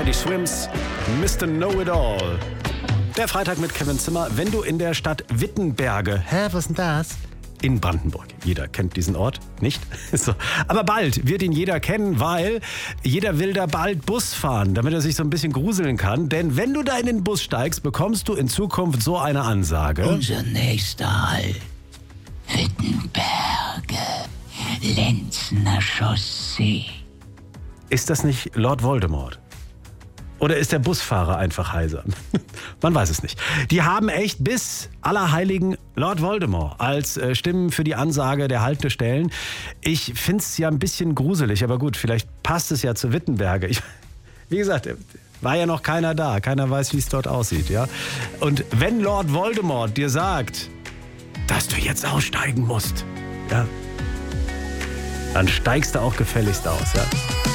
Teddy Swims, Mr. Know-It-All. Der Freitag mit Kevin Zimmer, wenn du in der Stadt Wittenberge... Was ist denn das? In Brandenburg. Jeder kennt diesen Ort, nicht? So. Aber bald wird ihn jeder kennen, weil jeder will da bald Bus fahren, damit er sich so ein bisschen gruseln kann. Denn wenn du da in den Bus steigst, bekommst du in Zukunft so eine Ansage. Unser nächster Halt. Wittenberge. Lenzner Chaussee. Ist das nicht Lord Voldemort? Oder ist der Busfahrer einfach heiser? Man weiß es nicht. Die haben echt bis Allerheiligen Lord Voldemort als Stimmen für die Ansage der Haltestellen. Ich finde es ja ein bisschen gruselig, aber gut, vielleicht passt es ja zu Wittenberge. Wie gesagt, war ja noch keiner da. Keiner weiß, wie es dort aussieht. Ja? Und wenn Lord Voldemort dir sagt, dass du jetzt aussteigen musst, ja, dann steigst du auch gefälligst aus. Ja?